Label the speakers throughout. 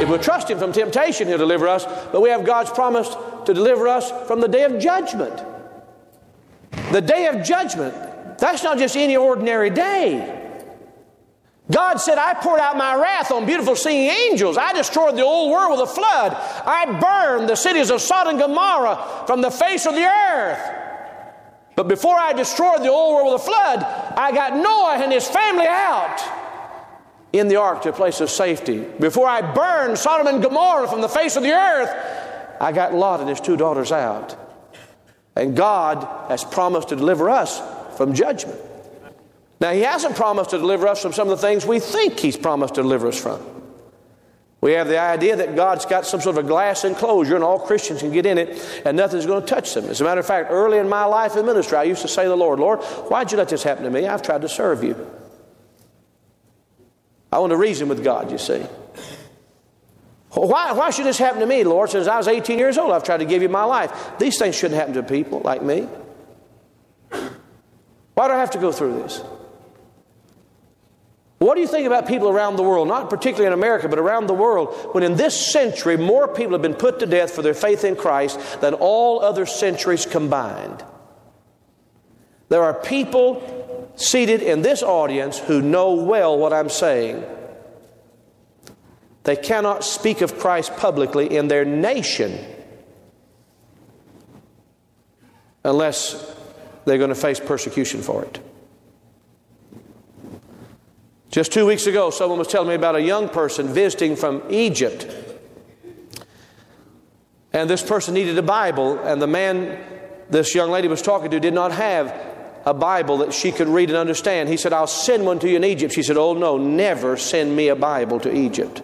Speaker 1: If we trust Him from temptation, He'll deliver us. But we have God's promise to deliver us from the day of judgment. The day of judgment, that's not just any ordinary day. God said, I poured out my wrath on beautiful singing angels. I destroyed the old world with a flood. I burned the cities of Sodom and Gomorrah from the face of the earth. But before I destroyed the old world with a flood, I got Noah and his family out in the ark to a place of safety. Before I burned Sodom and Gomorrah from the face of the earth, I got Lot and his 2 daughters out. And God has promised to deliver us from judgment. Now, He hasn't promised to deliver us from some of the things we think He's promised to deliver us from. We have the idea that God's got some sort of a glass enclosure and all Christians can get in it and nothing's going to touch them. As a matter of fact, early in my life in ministry, I used to say to the Lord, Lord, why'd you let this happen to me? I've tried to serve you. I want to reason with God, you see. Why should this happen to me, Lord? Since I was 18 years old, I've tried to give you my life. These things shouldn't happen to people like me. Why do I have to go through this? What do you think about people around the world, not particularly in America, but around the world, when in this century more people have been put to death for their faith in Christ than all other centuries combined? There are people seated in this audience who know well what I'm saying. They cannot speak of Christ publicly in their nation unless they're going to face persecution for it. Just 2 weeks ago, someone was telling me about a young person visiting from Egypt. And this person needed a Bible, and the man this young lady was talking to did not have a Bible that she could read and understand. He said, I'll send one to you in Egypt. She said, oh no, never send me a Bible to Egypt.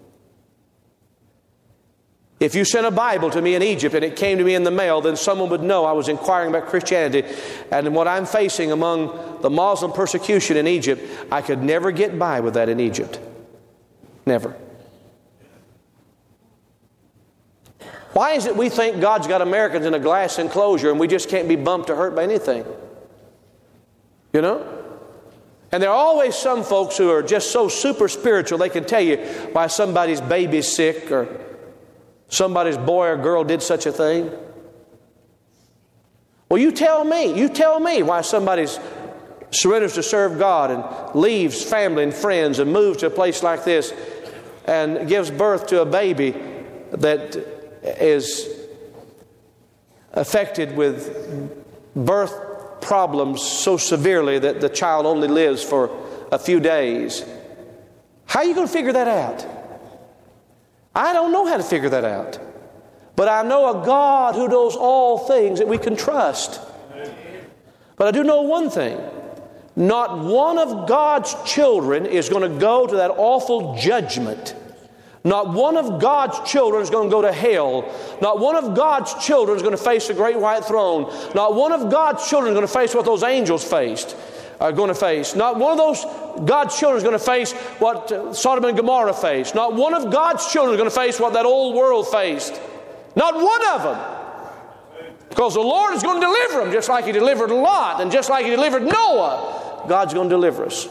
Speaker 1: If you sent a Bible to me in Egypt and it came to me in the mail, then someone would know I was inquiring about Christianity. And what I'm facing among the Muslim persecution in Egypt, I could never get by with that in Egypt. Never. Why is it we think God's got Americans in a glass enclosure and we just can't be bumped or hurt by anything? You know? And there are always some folks who are just so super spiritual they can tell you why somebody's baby's sick or somebody's boy or girl did such a thing. Well, you tell me why somebody surrenders to serve God and leaves family and friends and moves to a place like this and gives birth to a baby that is affected with birth problems so severely that the child only lives for a few days. How are you going to figure that out? I don't know how to figure that out. But I know a God who knows all things that we can trust. But I do know one thing. Not one of God's children is going to go to that awful judgment. Not one of God's children is going to go to hell. Not one of God's children is going to face the great white throne. Not one of God's children is going to face what those angels are going to face. Not one of those God's children is going to face what Sodom and Gomorrah faced. Not one of God's children is going to face what that old world faced. Not one of them. Because the Lord is going to deliver them just like He delivered Lot and just like He delivered Noah. God's going to deliver us.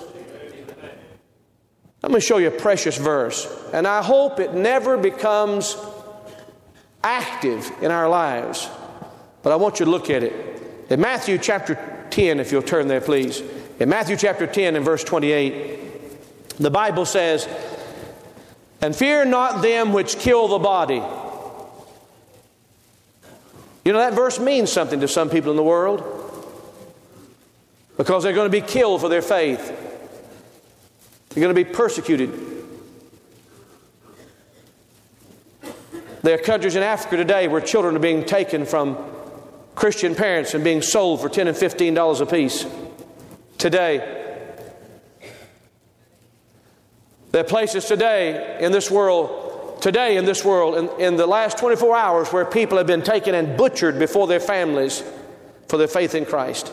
Speaker 1: Let me show you a precious verse. And I hope it never becomes active in our lives. But I want you to look at it. In Matthew chapter 10, if you'll turn there, please. In Matthew chapter 10 and verse 28, the Bible says, and fear not them which kill the body. You know, that verse means something to some people in the world because they're going to be killed for their faith. They're going to be persecuted. There are countries in Africa today where children are being taken from Christian parents and being sold for $10 and $15 a piece. Today. There are places today in this world, in the last 24 hours, where people have been taken and butchered before their families for their faith in Christ.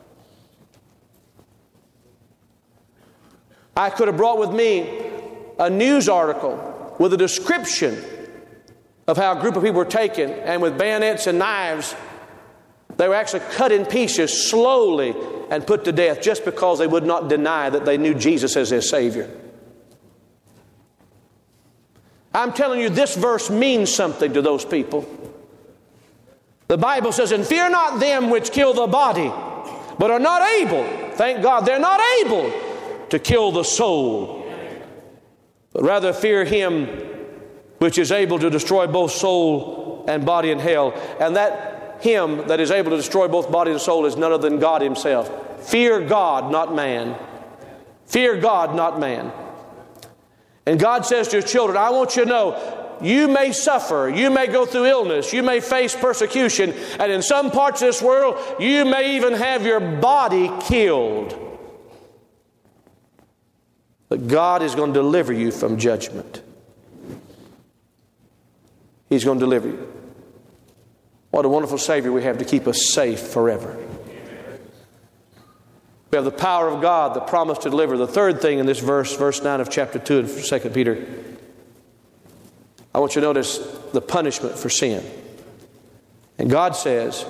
Speaker 1: I could have brought with me a news article with a description of how a group of people were taken, and with bayonets and knives, they were actually cut in pieces slowly and put to death just because they would not deny that they knew Jesus as their Savior. I'm telling you, this verse means something to those people. The Bible says, and fear not them which kill the body, but are not able, thank God, they're not able to kill the soul, but rather fear Him which is able to destroy both soul and body in hell. And that Him that is able to destroy both body and soul is none other than God Himself. Fear God, not man. Fear God, not man. And God says to His children, I want you to know, you may suffer, you may go through illness, you may face persecution, and in some parts of this world, you may even have your body killed. But God is going to deliver you from judgment. He's going to deliver you. What a wonderful Savior we have to keep us safe forever. We have the power of God, the promise to deliver. The third thing in this verse, verse 9 of chapter 2 of 2 Peter, I want you to notice the punishment for sin. And God says,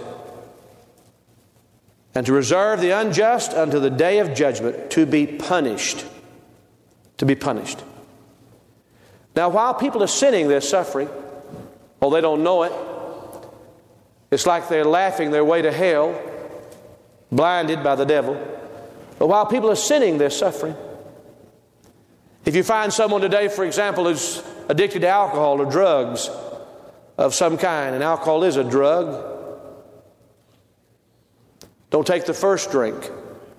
Speaker 1: and to reserve the unjust unto the day of judgment, to be punished. To be punished. Now, while people are sinning, they're suffering. Well, they don't know it. It's like they're laughing their way to hell, blinded by the devil. But while people are sinning, they're suffering. If you find someone today, for example, who's addicted to alcohol or drugs of some kind, and alcohol is a drug, don't take the first drink.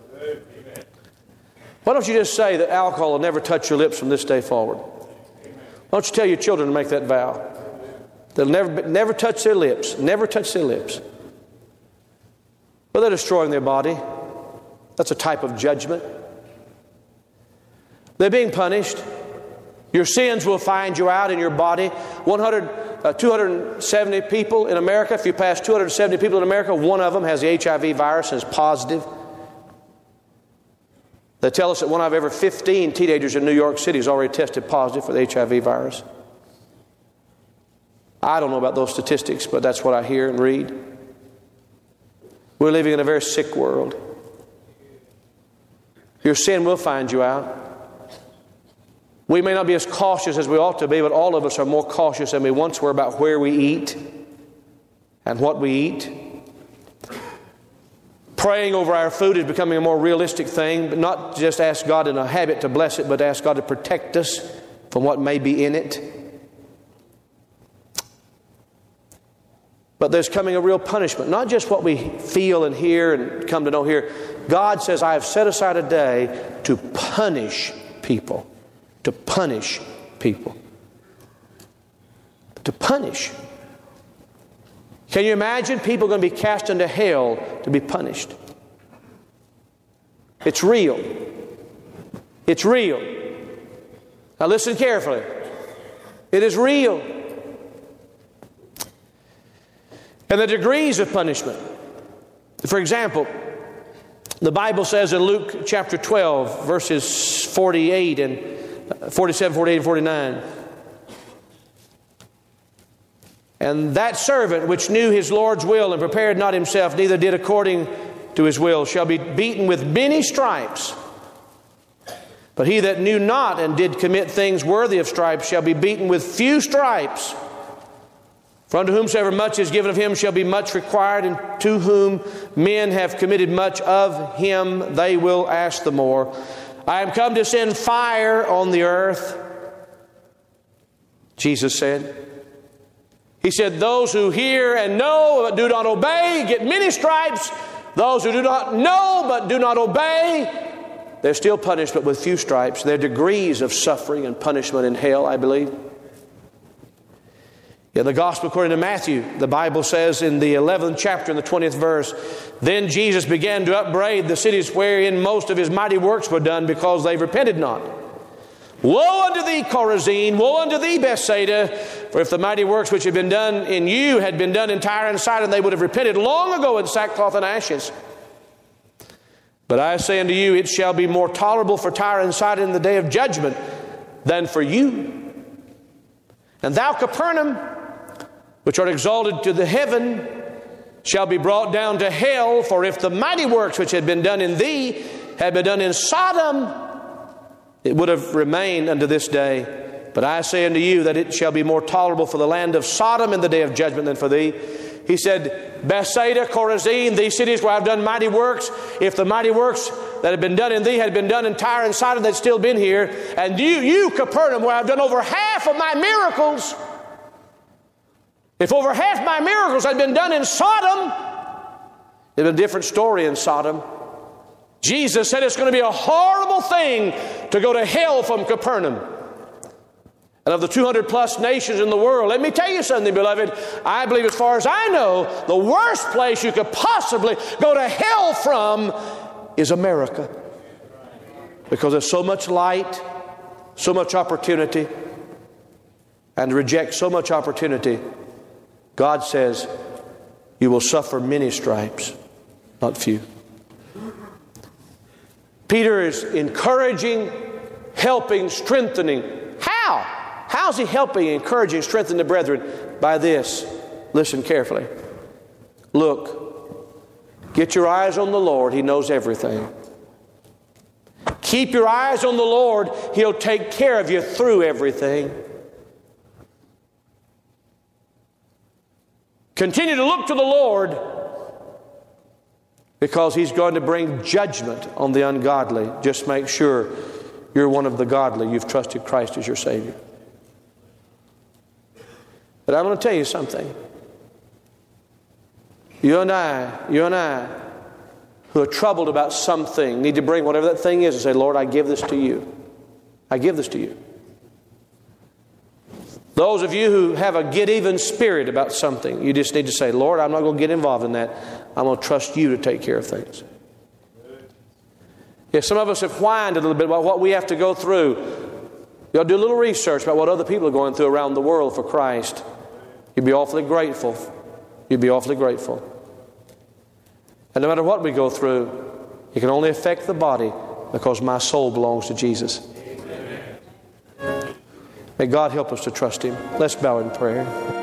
Speaker 1: Why don't you just say that alcohol will never touch your lips from this day forward? Why don't you tell your children to make that vow? They'll never touch their lips. Never touch their lips. Well, they're destroying their body. That's a type of judgment. They're being punished. Your sins will find you out in your body. 270 people in America, if you pass 270 people in America, one of them has the HIV virus and is positive. They tell us that one out of every 15 teenagers in New York City has already tested positive for the HIV virus. I don't know about those statistics, but that's what I hear and read. We're living in a very sick world. Your sin will find you out. We may not be as cautious as we ought to be, but all of us are more cautious than we once were about where we eat and what we eat. Praying over our food is becoming a more realistic thing, but not just ask God in a habit to bless it, but ask God to protect us from what may be in it. But there's coming a real punishment, not just what we feel and hear and come to know here. God says, I have set aside a day to punish people. To punish people. To punish. Can you imagine people going to be cast into hell to be punished? It's real. It's real. Now listen carefully. It is real. And the degrees of punishment. For example, the Bible says in Luke chapter 12, verses 47, 48, and 49. And that servant which knew his Lord's will and prepared not himself, neither did according to his will, shall be beaten with many stripes. But he that knew not and did commit things worthy of stripes shall be beaten with few stripes. For unto whomsoever much is given of him shall be much required, and to whom men have committed much of him they will ask the more. I am come to send fire on the earth, Jesus said. He said, those who hear and know but do not obey get many stripes. Those who do not know but do not obey, they're still punished, but with few stripes. There are degrees of suffering and punishment in hell, I believe. In the Gospel according to Matthew, the Bible says in the 11th chapter, in the 20th verse, then Jesus began to upbraid the cities wherein most of his mighty works were done, because they repented not. Woe unto thee, Chorazin! Woe unto thee, Bethsaida! For if the mighty works which had been done in you had been done in Tyre and Sidon, they would have repented long ago in sackcloth and ashes. But I say unto you, it shall be more tolerable for Tyre and Sidon in the day of judgment than for you. And thou, Capernaum, which art exalted to the heaven, shall be brought down to hell. For if the mighty works which had been done in thee had been done in Sodom, it would have remained unto this day. but I say unto you that it shall be more tolerable for the land of Sodom in the day of judgment than for thee. He said, Bethsaida, Chorazin, these cities where I've done mighty works, if the mighty works that had been done in thee had been done in Tyre and Sidon, they'd still been here. And you, Capernaum, where I've done over half of my miracles, if over half my miracles had been done in Sodom, it'd been a different story in Sodom. Jesus said it's going to be a horrible thing to go to hell from Capernaum. And of the 200 plus nations in the world, let me tell you something, beloved. I believe, as far as I know, the worst place you could possibly go to hell from is America. Because there's so much light, so much opportunity, and to reject so much opportunity, God says, you will suffer many stripes, not few. Peter is encouraging, helping, strengthening. How? How is he helping, encouraging, strengthening the brethren? By this. Listen carefully. Look, get your eyes on the Lord. He knows everything. Keep your eyes on the Lord. He'll take care of you through everything. Continue to look to the Lord, because He's going to bring judgment on the ungodly. Just make sure you're one of the godly. You've trusted Christ as your Savior. But I'm going to tell you something. You and I, who are troubled about something, need to bring whatever that thing is and say, Lord, I give this to you. I give this to you. Those of you who have a get-even spirit about something, you just need to say, Lord, I'm not going to get involved in that. I'm going to trust you to take care of things. Yeah, some of us have whined a little bit about what we have to go through. You ought to do a little research about what other people are going through around the world for Christ. You'd be awfully grateful. You'd be awfully grateful. And no matter what we go through, it can only affect the body, because my soul belongs to Jesus. May God help us to trust Him. Let's bow in prayer.